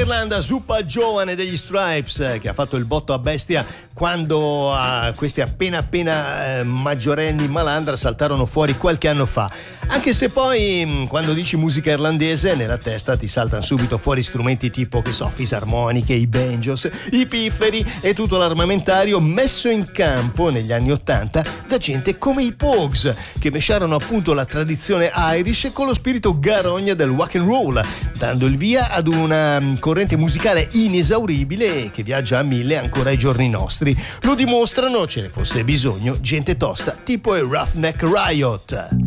Dall'Irlanda, Zuppa Giovane degli Stripes, che ha fatto il botto a bestia quando questi appena maggiorenni malandra saltarono fuori qualche anno fa. Anche se poi quando dici musica irlandese nella testa ti saltano subito fuori strumenti tipo, che so, fisarmoniche, i banjos, i pifferi e tutto l'armamentario messo in campo negli anni '80 da gente come i Pogues, che mesciarono appunto la tradizione Irish con lo spirito garogna del rock and roll, dando il via ad una corrente musicale inesauribile che viaggia a 1000 ancora ai giorni nostri. Lo dimostrano, ce ne fosse bisogno, gente tosta tipo i Roughneck Riot.